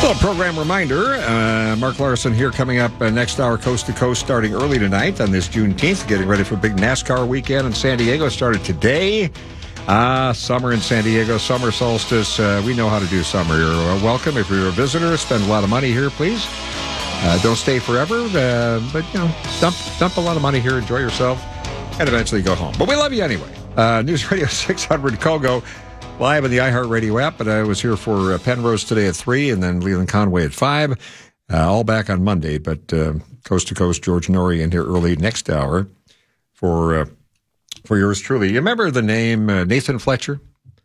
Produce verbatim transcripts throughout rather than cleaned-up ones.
Well, program reminder, uh, Mark Larson here coming up uh, next hour, Coast to Coast, starting early tonight on this Juneteenth, getting ready for a big NASCAR weekend in San Diego, started today. Ah, uh, summer in San Diego, summer solstice. Uh, we know how to do summer. You're uh, welcome. If you're a visitor, spend a lot of money here, please. Uh, don't stay forever, uh, but, you know, dump, dump a lot of money here, enjoy yourself, and eventually go home. But we love you anyway. Uh, News Radio six hundred Kogo. Live on the iHeartRadio app, but I was here for uh, Penrose today at three and then Leland Conway at five. Uh, all back on Monday, but uh, Coast to Coast, George Norrie in here early next hour for uh, for yours truly. You remember the name uh, Nathan Fletcher?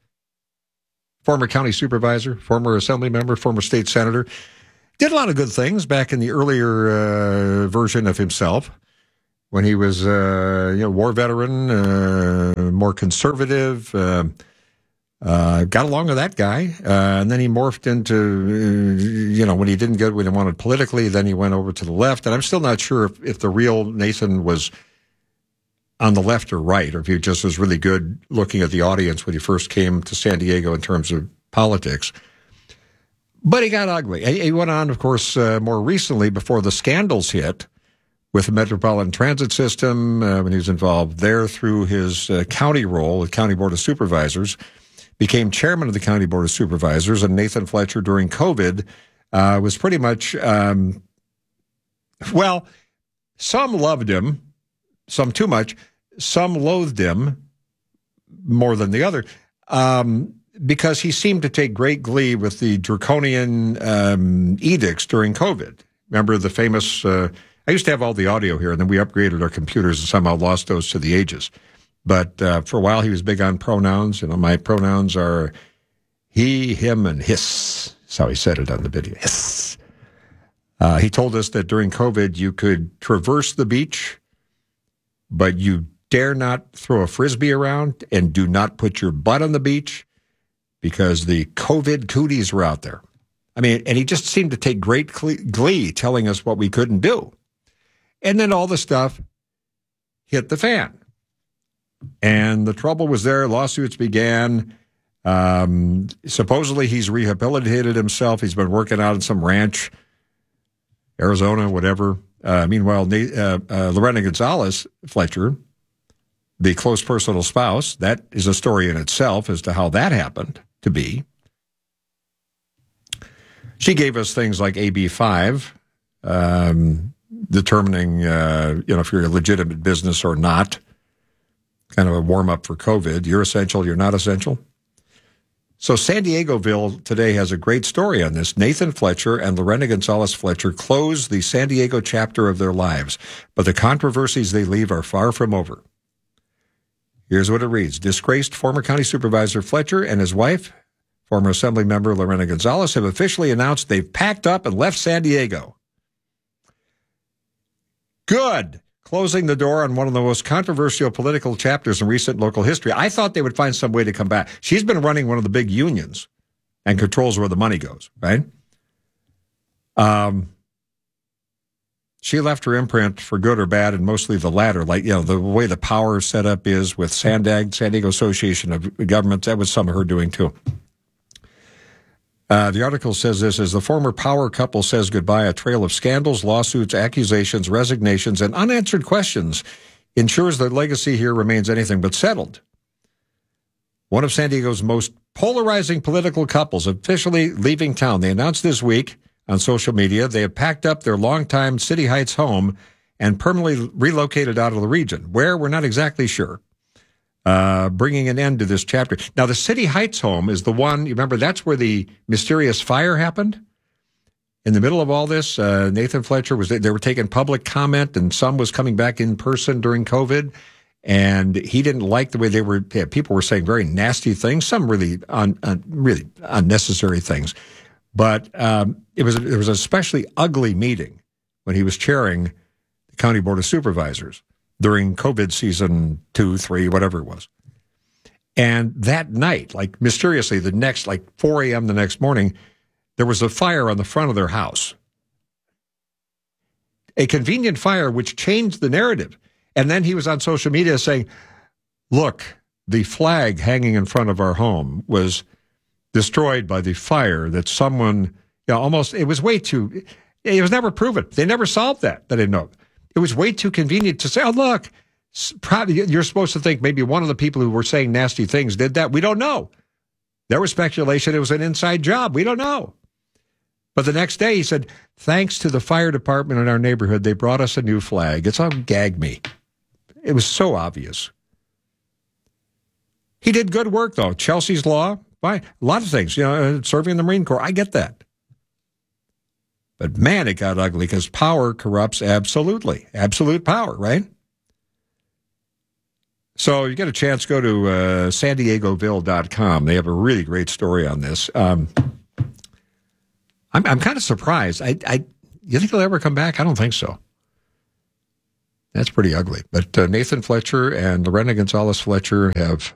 Former county supervisor, former assembly member, former state senator. Did a lot of good things back in the earlier uh, version of himself when he was uh, you know, war veteran, uh, more conservative, uh Uh, got along with that guy, uh, and then he morphed into, uh, you know, when he didn't get what he wanted politically, then he went over to the left. And I'm still not sure if, if the real Nathan was on the left or right, or if he just was really good looking at the audience when he first came to San Diego in terms of politics. But he got ugly. He went on, of course, uh, more recently before the scandals hit with the Metropolitan Transit System, uh, when he was involved there through his uh, county role with County Board of Supervisors. Became chairman of the County Board of Supervisors, and Nathan Fletcher during COVID uh, was pretty much, um, well, some loved him, some too much, some loathed him more than the other, um, because he seemed to take great glee with the draconian um, edicts during COVID. Remember the famous, uh, I used to have all the audio here, and then we upgraded our computers and somehow lost those to the ages. But uh, for a while, he was big on pronouns. You know, my pronouns are he, him, and his. That's how he said it on the video. His. Uh, he told us that during COVID, you could traverse the beach, but you dare not throw a Frisbee around and do not put your butt on the beach because the COVID cooties were out there. I mean, and he just seemed to take great glee telling us what we couldn't do. And then all the stuff hit the fan. And the trouble was there. Lawsuits began. Um, supposedly, he's rehabilitated himself. He's been working out in some ranch, Arizona, whatever. Uh, meanwhile, uh, uh, Lorena Gonzalez Fletcher, the close personal spouse, that is a story in itself as to how that happened to be. She gave us things like A B five, um, determining uh, you know, if you're a legitimate business or not. Kind of a warm-up for COVID. You're essential, you're not essential. So San Diegoville today has a great story on this. Nathan Fletcher and Lorena Gonzalez Fletcher close the San Diego chapter of their lives, but the controversies they leave are far from over. Here's what it reads. Disgraced former county supervisor Fletcher and his wife, former assembly member Lorena Gonzalez, have officially announced they've packed up and left San Diego. Good. Closing the door on one of the most controversial political chapters in recent local history. I thought they would find some way to come back. She's been running one of the big unions and controls where the money goes, right? Um, she left her imprint for good or bad, and mostly the latter. Like, you know, the way the power setup is with SANDAG, San Diego Association of Governments, that was some of her doing too. Uh, the article says this, as the former power couple says goodbye, a trail of scandals, lawsuits, accusations, resignations, and unanswered questions ensures their legacy here remains anything but settled. One of San Diego's most polarizing political couples officially leaving town. They announced this week on social media they have packed up their longtime City Heights home and permanently relocated out of the region. Where, we're not exactly sure. Uh, bringing an end to this chapter. Now, the City Heights home is the one, you remember, that's where the mysterious fire happened? In the middle of all this, uh, Nathan Fletcher, was they were taking public comment, and some was coming back in person during COVID, and he didn't like the way they were, yeah, people were saying very nasty things, some really un, un, really unnecessary things. But um, it was it was an especially ugly meeting when he was chairing the County Board of Supervisors during COVID season two, three, whatever it was. And that night, like mysteriously, the next, like four a.m. the next morning, there was a fire on the front of their house. A convenient fire which changed the narrative. And then he was on social media saying, look, the flag hanging in front of our home was destroyed by the fire that someone You know, almost, it was way too, it was never proven. They never solved that, that I know. It was way too convenient to say, oh, look, probably you're supposed to think maybe one of the people who were saying nasty things did that. We don't know. There was speculation it was an inside job. We don't know. But the next day he said, thanks to the fire department in our neighborhood, they brought us a new flag. It's all gag me. It was so obvious. He did good work, though. Chelsea's Law, fine. A lot of things, you know, serving in the Marine Corps. I get that. But man, it got ugly because power corrupts absolutely. Absolute power, right? So you get a chance, go to uh, san diego ville dot com. They have a really great story on this. Um, I'm, I'm kind of surprised. I, I, you think he'll ever come back? I don't think so. That's pretty ugly. But uh, Nathan Fletcher and Lorena Gonzalez Fletcher have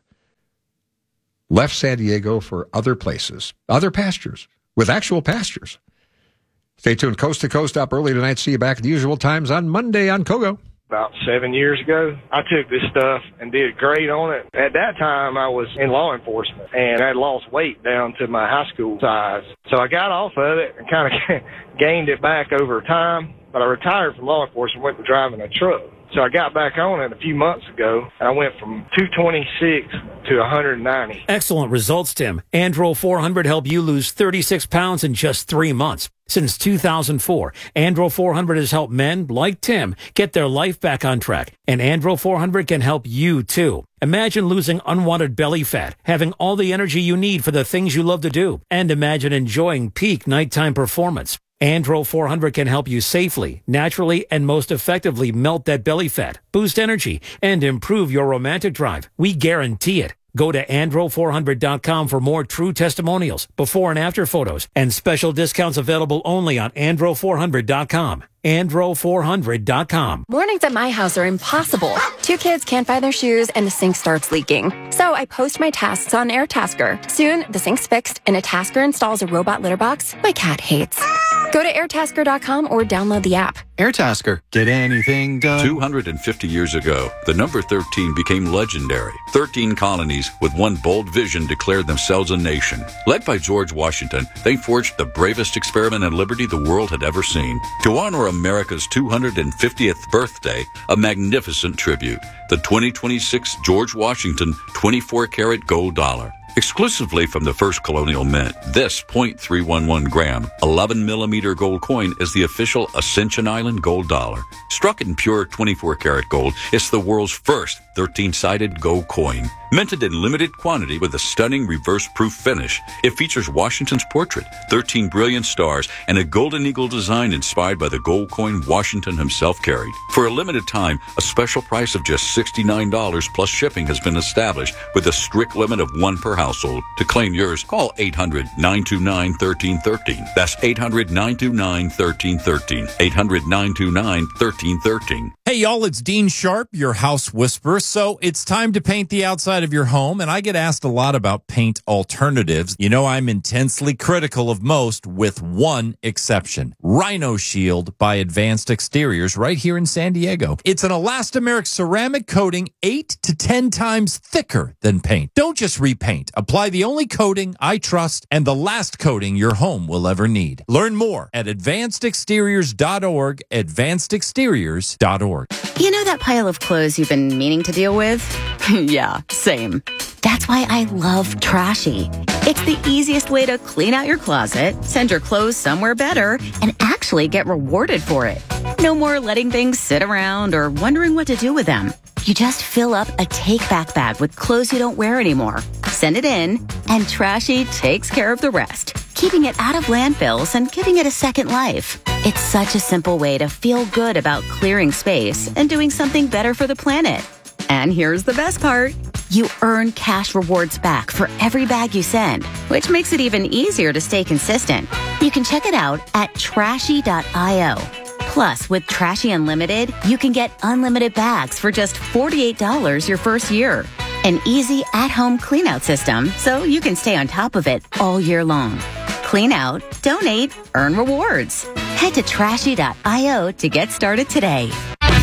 left San Diego for other places, other pastures, with actual pastures. Stay tuned. Coast to Coast up early tonight. See you back at the usual times on Monday on Kogo. About seven years ago, I took this stuff and did great on it. At that time, I was in law enforcement, and I had lost weight down to my high school size. So I got off of it and kind of gained it back over time. But I retired from law enforcement and went to driving a truck. So I got back on it a few months ago, and I went from two twenty-six to one hundred ninety. Excellent results, Tim. Andro four hundred helped you lose thirty-six pounds in just three months. Since two thousand four, Andro four hundred has helped men like Tim get their life back on track. And Andro four hundred can help you, too. Imagine losing unwanted belly fat, having all the energy you need for the things you love to do, and imagine enjoying peak nighttime performance. Andro four hundred can help you safely, naturally, and most effectively melt that belly fat, boost energy, and improve your romantic drive. We guarantee it. Go to andro four hundred dot com for more true testimonials, before and after photos, and special discounts available only on andro four hundred dot com. andro four hundred dot com. Mornings at my house are impossible. Two kids can't find their shoes and the sink starts leaking. So I post my tasks on AirTasker. Soon, the sink's fixed and a tasker installs a robot litter box my cat hates. Go to air tasker dot com or download the app. AirTasker. Get anything done? two hundred fifty years ago, the number thirteen became legendary. thirteen colonies with one bold vision declared themselves a nation. Led by George Washington, they forged the bravest experiment in liberty the world had ever seen. To honor America's two hundred fiftieth birthday, a magnificent tribute. The twenty twenty-six George Washington twenty-four karat gold dollar. Exclusively from the first colonial mint, this point three one one gram, eleven millimeter gold coin is the official Ascension Island gold dollar. Struck in pure twenty-four karat gold, it's the world's first thirteen-sided gold coin. Minted in limited quantity with a stunning reverse-proof finish, it features Washington's portrait, thirteen brilliant stars, and a golden eagle design inspired by the gold coin Washington himself carried. For a limited time, a special price of just sixty-nine dollars plus shipping has been established with a strict limit of one per household. To claim yours, call eight hundred nine two nine one three one three. That's eight hundred nine two nine one three one three. eight hundred nine two nine one three one three. Hey, y'all, it's Dean Sharp, your house whisperer. So it's time to paint the outside of your home, and I get asked a lot about paint alternatives. You know, I'm intensely critical of most, with one exception. Rhino Shield by Advanced Exteriors right here in San Diego. It's an elastomeric ceramic coating eight to ten times thicker than paint. Don't just repaint. Apply the only coating I trust and the last coating your home will ever need. Learn more at advanced exteriors dot org, advanced exteriors dot org. You know that pile of clothes you've been meaning to deal with? Yeah, same. That's why I love Trashy. It's the easiest way to clean out your closet, send your clothes somewhere better, and actually get rewarded for it. No more letting things sit around or wondering what to do with them. You just fill up a take-back bag with clothes you don't wear anymore. Send it in, and Trashy takes care of the rest, keeping it out of landfills and giving it a second life. It's such a simple way to feel good about clearing space and doing something better for the planet. And here's the best part. You earn cash rewards back for every bag you send, which makes it even easier to stay consistent. You can check it out at trashy dot io. Plus, with Trashy Unlimited, you can get unlimited bags for just forty-eight dollars your first year. An easy at-home clean-out system so you can stay on top of it all year long. Clean out, donate, earn rewards. Head to trashy dot io to get started today.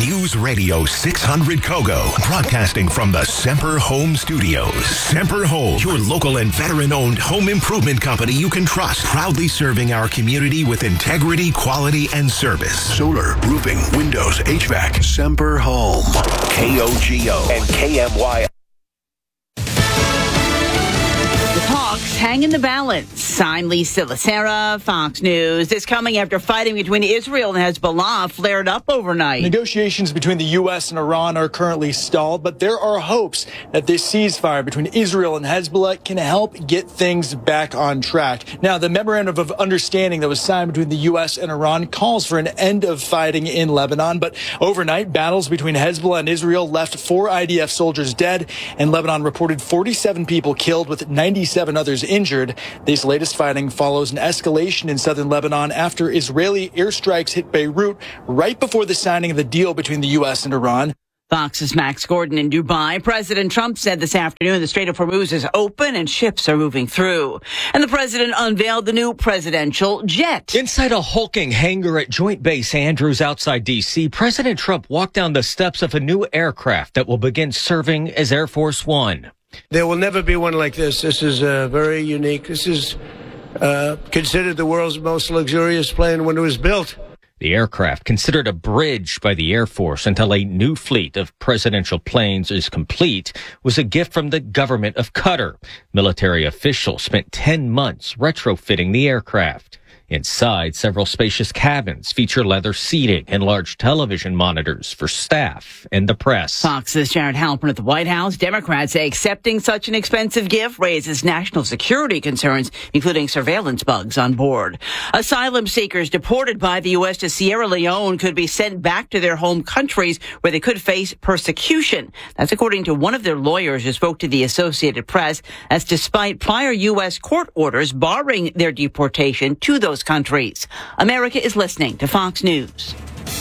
News Radio six hundred Kogo, broadcasting from the Semper Home Studios. Semper Home, your local and veteran-owned home improvement company you can trust, proudly serving our community with integrity, quality, and service. Solar, roofing, windows, H V A C. Semper Home. K O G O and K M Y. The talks hang in the balance. I'm Lisa Lacera, Fox News. This coming after fighting between Israel and Hezbollah flared up overnight. Negotiations between the U S and Iran are currently stalled, but there are hopes that this ceasefire between Israel and Hezbollah can help get things back on track. Now, the memorandum of understanding that was signed between the U S and Iran calls for an end of fighting in Lebanon, but overnight battles between Hezbollah and Israel left four I D F soldiers dead, and Lebanon reported forty-seven people killed with ninety-seven others injured. This latest fighting follows an escalation in southern Lebanon after Israeli airstrikes hit Beirut right before the signing of the deal between the U S and Iran. Fox's Max Gordon in Dubai. President Trump said this afternoon the Strait of Hormuz is open and ships are moving through. And the president unveiled the new presidential jet. Inside a hulking hangar at Joint Base Andrews outside D C, President Trump walked down the steps of a new aircraft that will begin serving as Air Force One. There will never be one like this. This is uh, very unique. This is uh, considered the world's most luxurious plane when it was built. The aircraft, considered a bridge by the Air Force until a new fleet of presidential planes is complete, was a gift from the government of Qatar. Military officials spent ten months retrofitting the aircraft. Inside, several spacious cabins feature leather seating and large television monitors for staff and the press. Fox's Jared Halpern at the White House. Democrats say accepting such an expensive gift raises national security concerns, including surveillance bugs on board. Asylum seekers deported by the U S to Sierra Leone could be sent back to their home countries where they could face persecution. That's according to one of their lawyers who spoke to the Associated Press. That's despite prior U S court orders barring their deportation to those countries. America is listening to Fox News.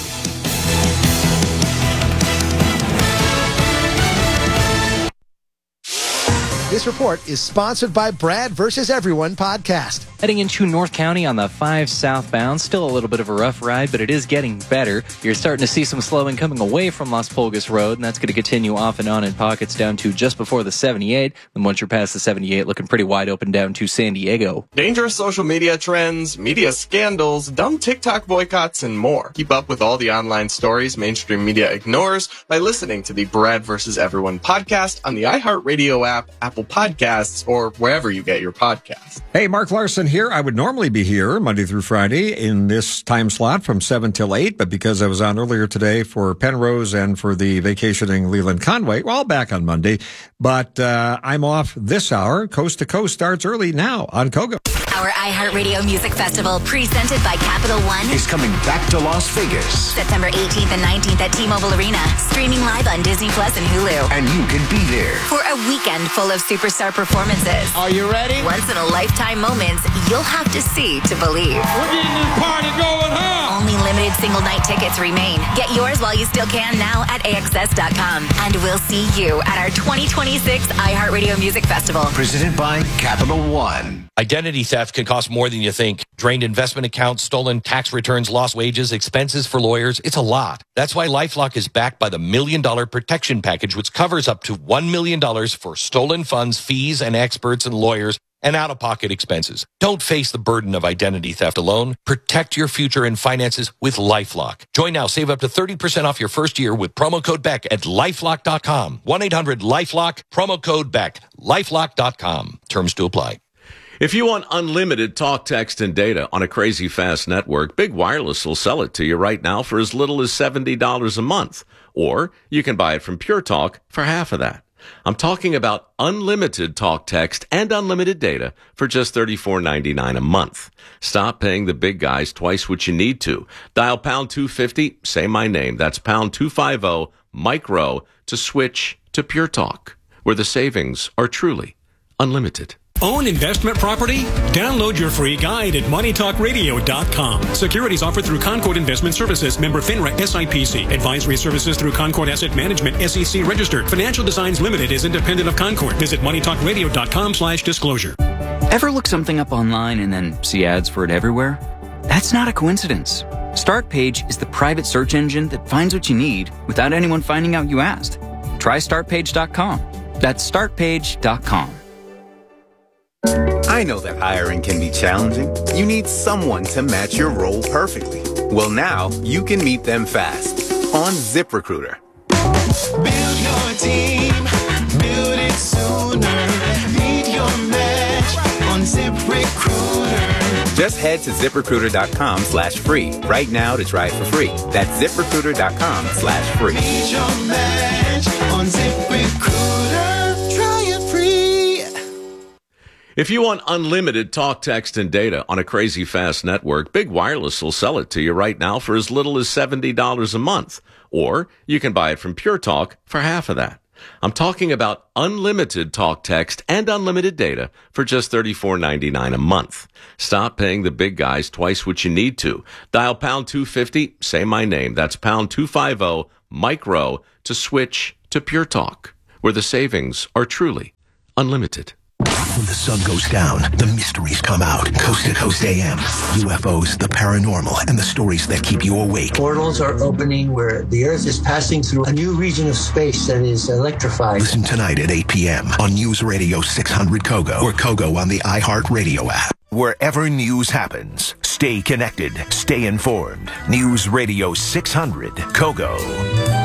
This report is sponsored by Brad versus Everyone podcast. Heading into North County on the five southbound, still a little bit of a rough ride, but it is getting better. You're starting to see some slowing coming away from Las Pulgas Road, and that's going to continue off and on in pockets down to just before the seventy-eight. And once you're past the seventy-eight, looking pretty wide open down to San Diego. Dangerous social media trends, media scandals, dumb TikTok boycotts, and more. Keep up with all the online stories mainstream media ignores by listening to the Brad versus Everyone podcast on the iHeartRadio app, Apple Podcasts, or wherever you get your podcasts. Hey, Mark Larson here. I would normally be here Monday through Friday in this time slot from seven till eight, but because I was on earlier today for Penrose and for the vacationing Leland Conway, well, back on Monday. But uh, I'm off this hour. Coast to Coast starts early now on Kogo. Our iHeartRadio Music Festival, presented by Capital One, is coming back to Las Vegas. September eighteenth and nineteenth at T-Mobile Arena, streaming live on Disney Plus and Hulu. And you can be there for a weekend full of superstar performances. Are you ready? Once in a lifetime moments you'll have to see to believe. We're getting this party going, huh? Only limited single night tickets remain. Get yours while you still can now at A X S dot com. And we'll see you at our twenty twenty-six iHeartRadio Music Festival. Presented by Capital One. Identity theft can cost more than you think. Drained investment accounts, stolen tax returns, lost wages, expenses for lawyers. It's a lot. That's why LifeLock is backed by the Million Dollar Protection Package, which covers up to one million dollars for stolen funds, fees, and experts and lawyers, and out-of-pocket expenses. Don't face the burden of identity theft alone. Protect your future and finances with LifeLock. Join now. Save up to thirty percent off your first year with promo code Beck at lifelock dot com. one eight hundred LifeLock, promo code Beck, lifelock dot com. Terms to apply. If you want unlimited talk, text, and data on a crazy fast network, Big Wireless will sell it to you right now for as little as seventy dollars a month. Or you can buy it from Pure Talk for half of that. I'm talking about unlimited talk, text, and unlimited data for just thirty-four ninety-nine a month. Stop paying the big guys twice what you need to. Dial pound two fifty, say my name. That's pound two fifty, micro, to switch to Pure Talk, where the savings are truly unlimited. Own investment property? Download your free guide at money talk radio dot com. Securities offered through Concord Investment Services, member FINRA S I P C. Advisory services through Concord Asset Management, S E C registered. Financial Designs Limited is independent of Concord. Visit money talk radio dot com slash disclosure. Ever look something up online and then see ads for it everywhere? That's not a coincidence. Startpage is the private search engine that finds what you need without anyone finding out you asked. Try start page dot com. That's start page dot com. I know that hiring can be challenging. You need someone to match your role perfectly. Well, now you can meet them fast on ZipRecruiter. Build your team, build it sooner. Meet your match on ZipRecruiter. Just head to ZipRecruiter.com slash free right now to try it for free. That's ZipRecruiter.com slash free. Meet your match on ZipRecruiter. Try it free. If you want unlimited talk, text, and data on a crazy fast network, Big Wireless will sell it to you right now for as little as seventy dollars a month. Or you can buy it from Pure Talk for half of that. I'm talking about unlimited talk, text, and unlimited data for just thirty-four ninety-nine a month. Stop paying the big guys twice what you need to. Dial pound two fifty, say my name. That's pound two fifty, micro, to switch to Pure Talk, where the savings are truly unlimited. When the sun goes down, the mysteries come out. Coast to Coast A M. U F Os, the paranormal, and the stories that keep you awake. Portals are opening where the Earth is passing through a new region of space that is electrified. Listen tonight at eight p.m. on News Radio six hundred Kogo or Kogo on the iHeartRadio app. Wherever news happens, stay connected, stay informed. News Radio six hundred Kogo.